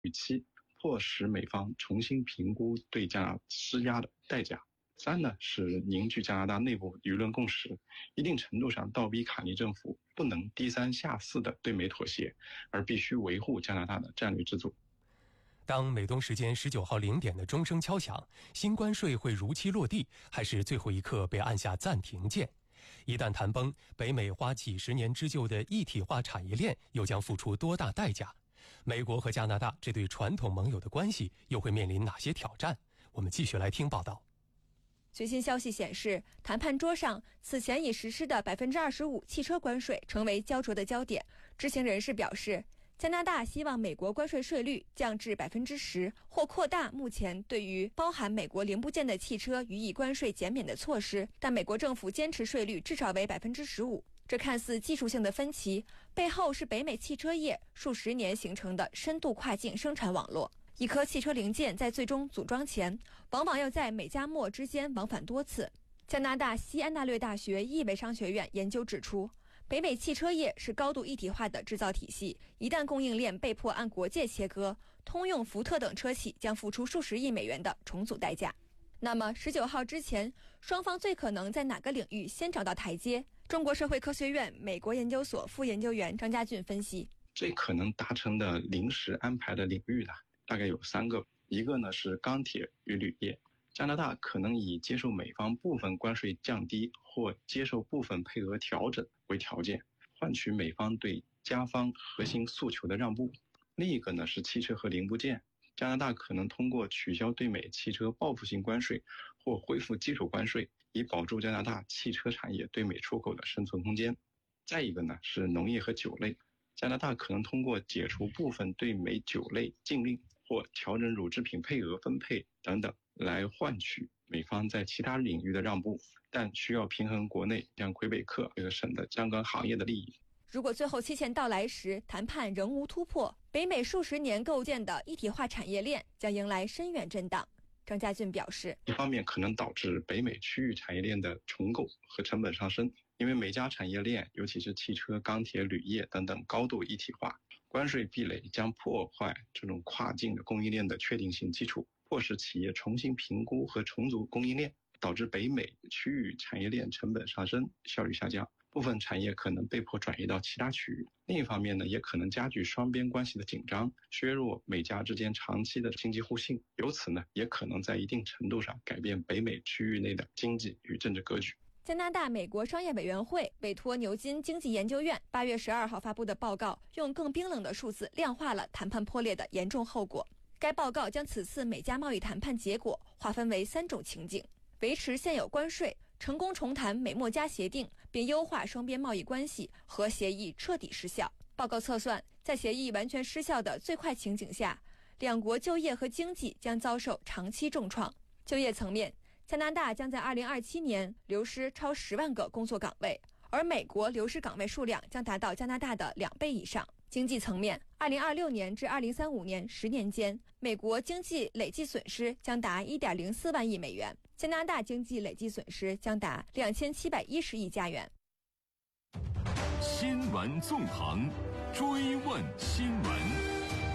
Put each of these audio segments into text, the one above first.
与期，迫使美方重新评估对加拿大施压的代价。3呢是凝聚加拿大内部舆论共识，一定程度上倒逼卡尼政府不能低三下四的对美妥协，而必须维护加拿大的战略自主。 当美东时间19号0点的钟声敲响，新关税会如期落地，还是最后一刻被按下暂停键？一旦谈崩，北美花几十年织就的一体化产业链又将付出多大代价？美国和加拿大这对传统盟友的关系又会面临哪些挑战？我们继续来听报道。 最新消息显示，谈判桌上此前已实施的25%汽车关税成为焦灼的焦点。知情人士表示，加拿大希望美国关税税率降至10%，或扩大目前对于包含美国零部件的汽车予以关税减免的措施，但美国政府坚持税率至少为15%。这看似技术性的分歧，背后是北美汽车业数十年形成的深度跨境生产网络。一颗汽车零件在最终组装前，往往要在美加墨之间往返多次。加拿大西安大略大学易维商学院研究指出，北美汽车业是高度一体化的制造体系，一旦供应链被迫按国界切割，通用、福特等车企将付出数十亿美元的重组代价。那么19号之前，双方最可能在哪个领域先找到台阶？中国社会科学院美国研究所副研究员张家俊分析， 最可能达成的临时安排的领域呢，大概有3个。一个呢是钢铁与铝业，加拿大可能以接受美方部分关税降低或接受部分配额调整为条件，换取美方对加方核心诉求的让步。另一个呢是汽车和零部件，加拿大可能通过取消对美汽车报复性关税或恢复基础关税，以保住加拿大汽车产业对美出口的生存空间。再一个呢是农业和酒类，加拿大可能通过解除部分对美酒类禁令或调整乳制品配额分配等等，来换取美方在其他领域的让步，但需要平衡国内像魁北克这个省的相关行业的利益。 如果最后期限到来时，谈判仍无突破，北美数十年构建的一体化产业链将迎来深远震荡。张家俊表示， 一方面可能导致北美区域产业链的重构和成本上升，因为美加产业链，尤其是汽车、钢铁、铝业等等高度一体化，关税壁垒将破坏这种跨境的供应链的确定性基础，迫使企业重新评估和重组供应链，导致北美区域产业链成本上升，效率下降，部分产业可能被迫转移到其他区域。另一方面呢，也可能加剧双边关系的紧张，削弱美加之间长期的经济互信，由此呢，也可能在一定程度上改变北美区域内的经济与政治格局。 加拿大美国商业委员会委托牛津经济研究院8月12号发布的报告，用更冰冷的数字量化了谈判破裂的严重后果。该报告将此次美加贸易谈判结果划分为3种情景：维持现有关税、成功重谈美墨加协定并优化双边贸易关系和协议彻底失效。报告测算，在协议完全失效的最坏情景下，两国就业和经济将遭受长期重创。就业层面，加拿大将在2027年流失超10万个工作岗位，而美国流失岗位数量将达到加拿大的2倍以上。经济层面，2026年至2035年10年间，美国经济累计损失将达1.04万亿美元，加拿大经济累计损失将达2710亿加元。 新闻纵横，追问新闻。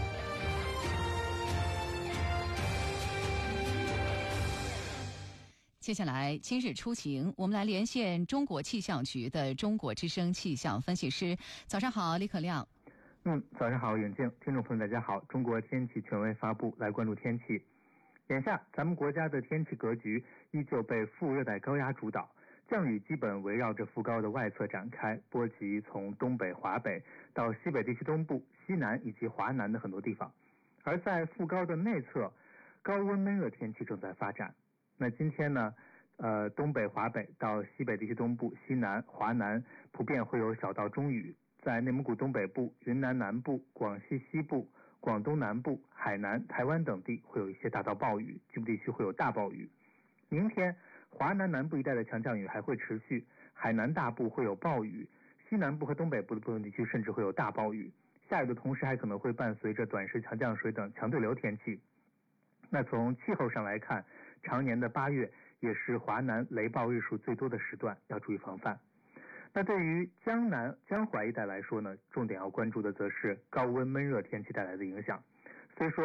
接下来今日出行，我们来连线中国气象局的中国之声气象分析师。早上好，李可亮。 早上好，远近听众朋友大家好。中国天气权威发布，来关注天气。眼下咱们国家的天气格局依旧被副热带高压主导，降雨基本围绕着副高的外侧展开，波及从东北、华北到西北地区东部、西南以及华南的很多地方。而在副高的内侧，高温闷热天气正在发展。那今天呢，东北、华北到西北地区东部、西南、华南普遍会有小到中雨，在内蒙古东北部、云南南部、广西西部、广东南部、海南、台湾等地会有一些大到暴雨，局部地区会有大暴雨。明天华南南部一带的强降雨还会持续，海南大部会有暴雨，西南部和东北部的部分地区甚至会有大暴雨。下雨的同时还可能会伴随着短时强降水等强对流天气。那从气候上来看，常年的8月也是华南雷暴日数最多的时段，要注意防范。那对于江南、江淮一带来说呢，重点要关注的则是高温闷热天气带来的影响。 所以说